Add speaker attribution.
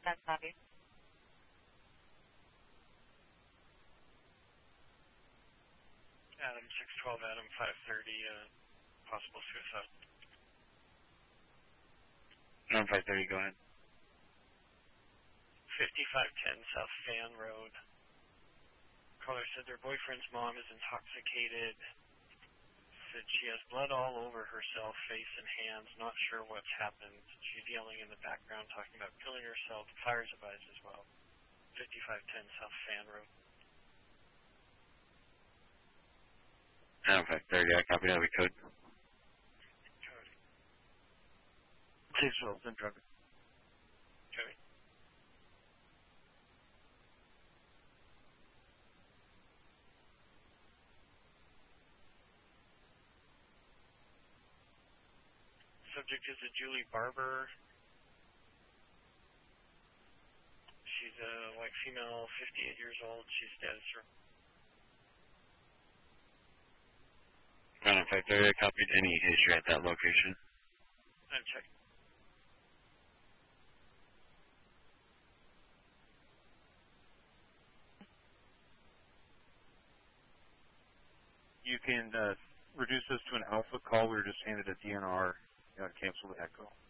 Speaker 1: That's copy.
Speaker 2: Adam 612, Adam 530, possible suicide.
Speaker 3: Adam 530, go ahead.
Speaker 2: 5510 South Fan Road. Caller said their boyfriend's mom is intoxicated. Said she has blood all over herself, face and hands, not sure what's happened. She's yelling in the background, talking about killing herself. Fires advised as well. 5510 South Fan Road.
Speaker 3: Adam 530, I copy that, we code.
Speaker 2: Cody.
Speaker 3: 612, send truck.
Speaker 2: Cody. Subject is a Julie Barber. She's a white female, 58 years old. She's dead.
Speaker 3: Adam 530, I copied any history at that location.
Speaker 2: I'm checking.
Speaker 4: You can reduce this to an alpha call. We were just handed a DNR. Cancel the echo.